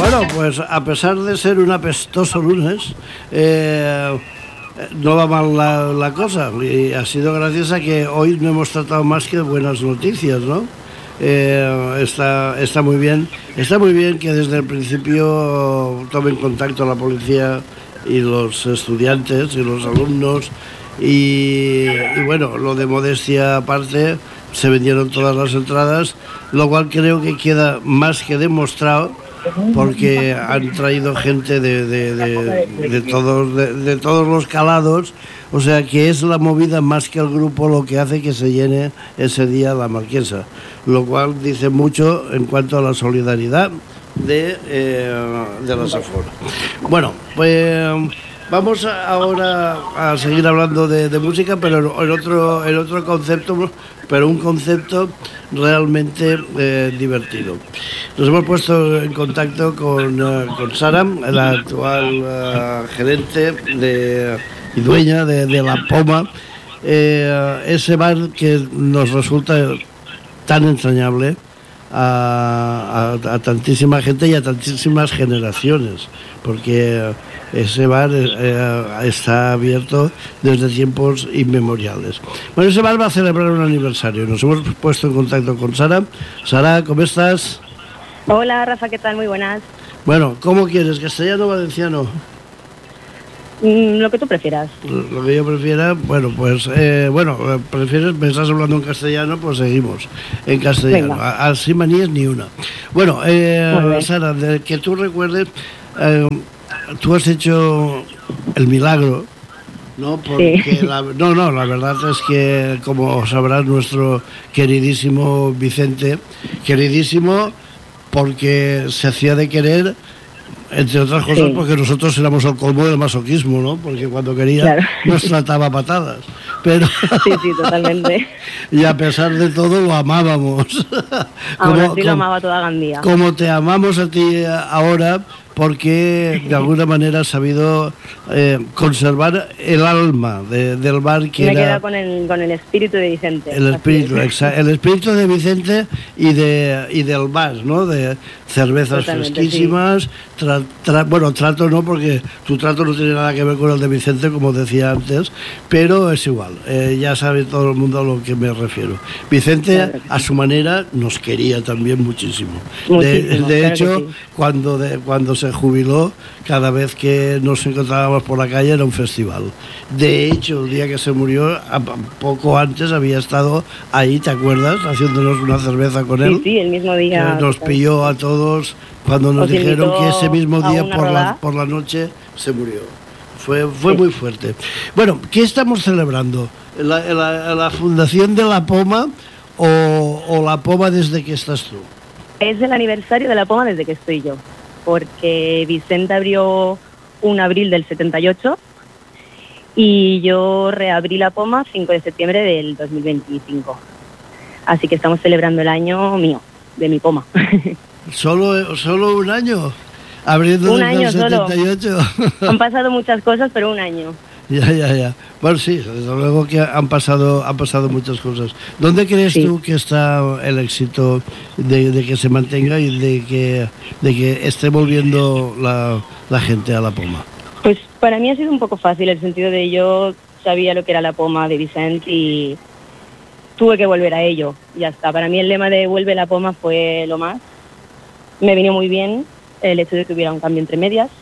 Bueno, pues a pesar de ser un apestoso lunes, no va mal la cosa, y ha sido gracias a que hoy no hemos tratado más que buenas noticias, ¿no? Está muy bien que desde el principio tomen contacto la policía y los estudiantes y los alumnos y bueno, lo de modestia aparte, se vendieron todas las entradas, lo cual creo que queda más que demostrado, porque han traído gente de todos los calados, o sea que es la movida más que el grupo lo que hace que se llene ese día la Marquesa, lo cual dice mucho en cuanto a la solidaridad de las Safor. Bueno, pues vamos ahora a seguir hablando de música, pero en otro concepto, pero un concepto realmente divertido. Nos hemos puesto en contacto con Sara, la actual gerente y dueña de La Poma, ese bar que nos resulta tan entrañable a tantísima gente y a tantísimas generaciones, porque ese bar está abierto desde tiempos inmemoriales. Bueno, ese bar va a celebrar un aniversario. Nos hemos puesto en contacto con Sara. Sara, ¿cómo estás? Hola, Rafa, ¿qué tal? Muy buenas. Bueno, ¿cómo quieres? ¿Castellano o valenciano? Lo que tú prefieras. Lo que yo prefiera, bueno, pues, prefieres, me estás hablando en castellano, pues seguimos en castellano. Así manías ni una. Bueno, Sara, de que tú recuerdes, tú has hecho el milagro, ¿no? Porque sí. la verdad es que, como sabrás, nuestro queridísimo Vicente, queridísimo porque se hacía de querer, entre otras cosas, sí, porque nosotros éramos el colmo del masoquismo, ¿no? Porque cuando quería, claro, nos trataba a patadas. Pero sí, totalmente. Y a pesar de todo lo amábamos. Ahora sí lo amaba toda Gandía. Como te amamos a ti ahora, porque de alguna manera has sabido conservar el alma del bar que me queda con el espíritu de Vicente. El espíritu de Vicente y del bar, ¿no? De cervezas fresquísimas, sí. Trato no, porque tu trato no tiene nada que ver con el de Vicente, como decía antes, pero es igual, ya sabe todo el mundo a lo que me refiero. Vicente, claro, a su manera, nos quería también muchísimo. De hecho, sí, cuando se jubiló, cada vez que nos encontrábamos por la calle era un festival. De hecho, el día que se murió, poco antes había estado ahí, ¿te acuerdas? Haciéndonos una cerveza con él. Sí, el mismo día. Que nos pilló a todos cuando nos dijeron que ese mismo día por la noche se murió. Fue sí, muy fuerte. Bueno, ¿qué estamos celebrando? ¿La fundación de La Poma o La Poma desde que estás tú? Es el aniversario de La Poma desde que estoy yo, porque Vicente abrió un abril del 78 y yo reabrí La Poma 5 de septiembre del 2025. Así que estamos celebrando el año mío, de mi Poma. ¿Solo un año? Abriendo desde el 78. Solo. Han pasado muchas cosas, pero un año. Ya. Bueno, sí, desde luego que han pasado muchas cosas. ¿Dónde crees tú que está el éxito de que se mantenga y de que esté volviendo la gente a La Poma? Pues para mí ha sido un poco fácil, el sentido de yo sabía lo que era La Poma de Vicente y tuve que volver a ello. Ya está. Para mí el lema de vuelve La Poma fue lo más. Me vino muy bien el hecho de que hubiera un cambio entre medias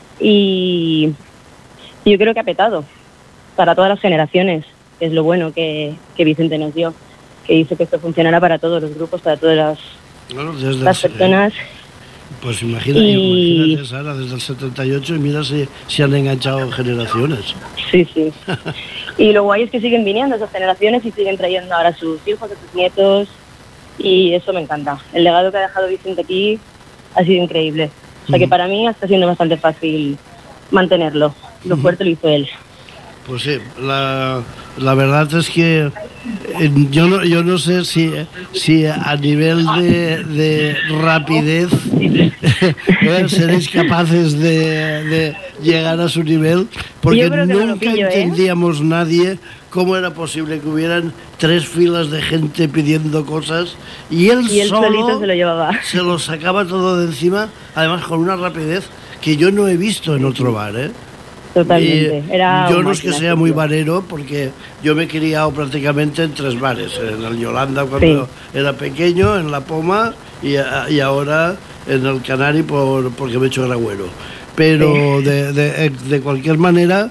y yo creo que ha petado para todas las generaciones, que es lo bueno que Vicente nos dio, que hizo que esto funcionara para todos los grupos, para todas las personas. Pues imagínate, Sara, desde el 78 y mira si han enganchado generaciones. Sí. Y lo guay es que siguen viniendo esas generaciones y siguen trayendo ahora a sus hijos, a sus nietos, y eso me encanta. El legado que ha dejado Vicente aquí ha sido increíble. O sea que para mí está siendo bastante fácil mantenerlo. Lo fuerte lo hizo él. Pues sí, la verdad es que Yo no sé si a nivel de rapidez seréis capaces de llegar a su nivel, porque nunca entendíamos nadie cómo era posible que hubieran 3 filas de gente pidiendo cosas y él solito se lo llevaba. Se lo sacaba todo de encima, además con una rapidez que yo no he visto en otro bar, ¿eh? Totalmente. Yo no es que sea muy barero, porque yo me he criado prácticamente en 3 bares, en el Yolanda cuando era pequeño, en La Poma y ahora en el Canari porque me he hecho el agüero. Pero de cualquier manera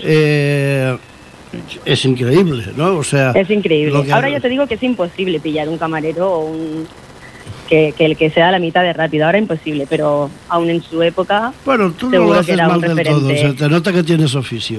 es increíble, ¿no? O sea, es increíble. Ahora ya te digo que es imposible pillar un camarero o que el que sea la mitad de rápido. Ahora imposible, pero aún en su época. Bueno, tú no lo haces mal del todo, o sea, te nota que tienes oficio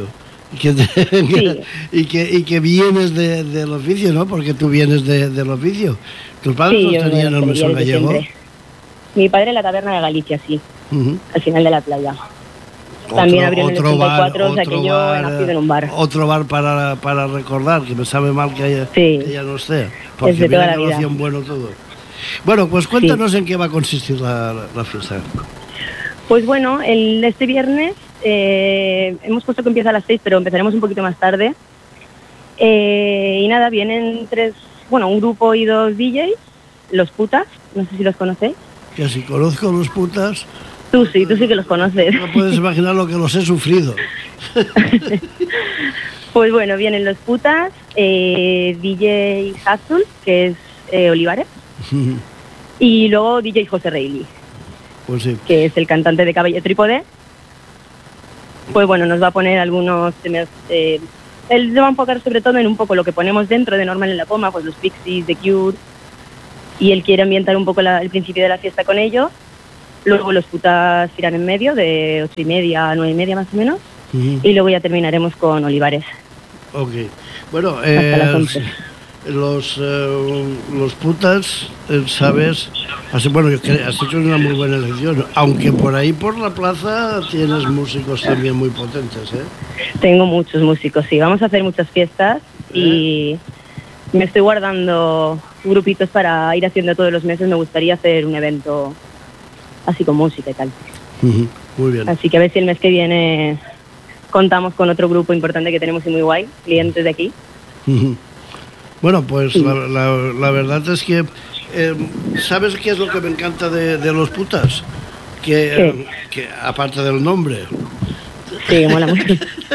y que vienes del oficio, ¿no? Porque tú vienes del oficio. ¿Tus padres no tenían el mesón gallego? Mi padre en la taberna de Galicia, sí, al final de la playa. También abrió en el 84, o sea que yo he nacido en un bar. Otro bar para recordar, que me sabe mal que ya no esté, porque es de toda la vida. Bueno todo. Bueno, pues cuéntanos en qué va a consistir la fiesta. Pues bueno, este viernes hemos puesto que empieza a las 6, pero empezaremos un poquito más tarde. Y nada, vienen un grupo y 2 DJs, Los Putas, no sé si los conocéis. Que si conozco Los Putas... Tú sí que los conoces. No puedes imaginar lo que los he sufrido. Pues bueno, vienen Los Putas, DJ Azul, que es Olivares, y luego DJ José Reilly, pues sí, que es el cantante de Caballo Trípode. Pues bueno, nos va a poner algunos temas. Él se va a enfocar sobre todo en un poco lo que ponemos dentro de Normal en la Poma, pues los Pixies, The Cure, y él quiere ambientar un poco el principio de la fiesta con ello. Luego Los Putas irán en medio, de 8:30 a 9:30 más o menos, y luego ya terminaremos con Olivares. Ok, bueno, los Putas, ¿sabes? Has hecho una muy buena elección, aunque por ahí por la plaza tienes músicos también muy potentes, ¿eh? Tengo muchos músicos, sí, vamos a hacer muchas fiestas y me estoy guardando grupitos para ir haciendo todos los meses. Me gustaría hacer un evento así con música y tal. Muy bien. Así que a ver si el mes que viene contamos con otro grupo importante que tenemos y muy guay, clientes de aquí. Bueno, pues la verdad es que ¿sabes qué es lo que me encanta de Los Putas? Que aparte del nombre. Sí, mola mucho.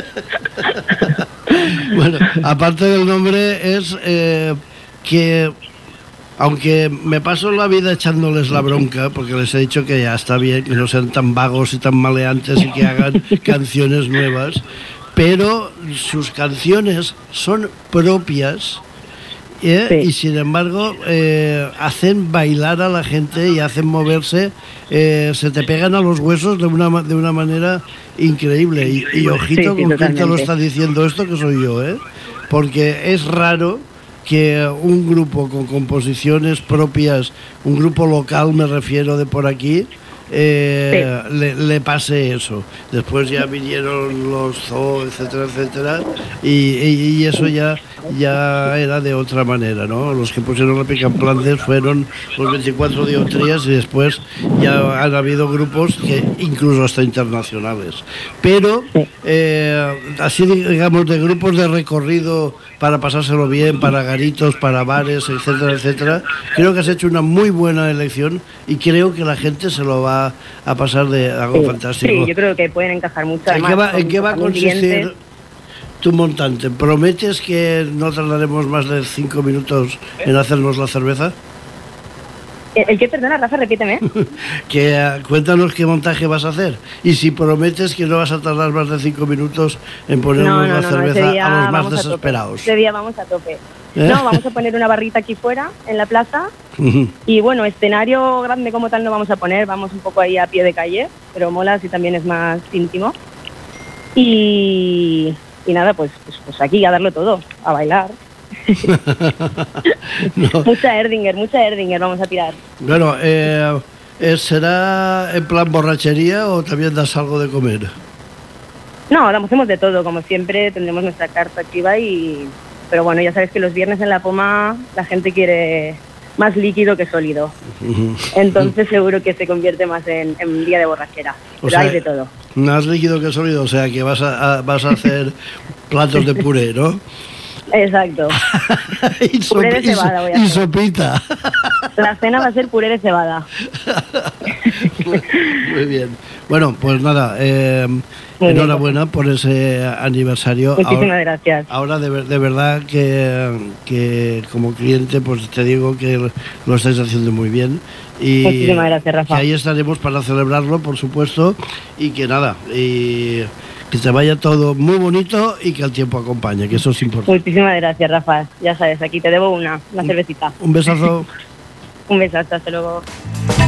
Bueno, aparte del nombre es que aunque me paso la vida echándoles la bronca, porque les he dicho que ya está bien, que no sean tan vagos y tan maleantes y que hagan canciones nuevas, pero sus canciones son propias, y sin embargo hacen bailar a la gente y hacen moverse, se te pegan a los huesos de una manera increíble. Y ojito con quién te lo está diciendo esto, que soy yo, porque es raro que un grupo con composiciones propias, un grupo local me refiero de por aquí, le pase eso. Después ya vinieron los Zoo, etcétera, etcétera, y eso ya era de otra manera, ¿no? Los que pusieron la Pick and Plantes fueron los 24 Dioptrías y después ya han habido grupos que incluso hasta internacionales. Pero así digamos, de grupos de recorrido para pasárselo bien, para garitos, para bares, etcétera, etcétera, creo que has hecho una muy buena elección y creo que la gente se lo va a pasar de algo fantástico. Sí, yo creo que pueden encajar mucho. ¿En qué va a consistir tu montante? ¿Prometes que no tardaremos más de 5 minutos en hacernos la cerveza? ¿El qué? Perdona, Rafa, repíteme. Cuéntanos qué montaje vas a hacer. Y si prometes que no vas a tardar más de 5 minutos en ponernos la cerveza a los más desesperados. Ese día vamos a tope. No, vamos a poner una barrita aquí fuera, en la plaza. Y bueno, escenario grande como tal no vamos a poner. Vamos un poco ahí a pie de calle, pero mola si también es más íntimo. Y nada, pues aquí a darlo todo, a bailar. No. Mucha Erdinger vamos a tirar. Bueno, ¿será en plan borrachería o también das algo de comer? No, hacemos de todo, como siempre, tendremos nuestra carta activa y Pero bueno, ya sabes que los viernes en la poma la gente quiere más líquido que sólido. Entonces seguro que se convierte más en día de borrachera. Pero hay de todo. Más líquido que sólido, o sea que vas a hacer platos de puré, ¿no? Exacto. Puré de cebada voy a hacer. Y sopita. La cena va a ser puré de cebada. Muy bien. Bueno, pues nada, enhorabuena por ese aniversario. Muchísimas gracias. Ahora de verdad que como cliente pues te digo que lo estáis haciendo muy bien. Y muchísimas gracias, Rafa. Que ahí estaremos para celebrarlo, por supuesto, y que nada, y que te vaya todo muy bonito y que el tiempo acompañe, que eso es importante. Muchísimas gracias, Rafa. Ya sabes, aquí te debo una cervecita. Un besazo. Un besazo, hasta luego.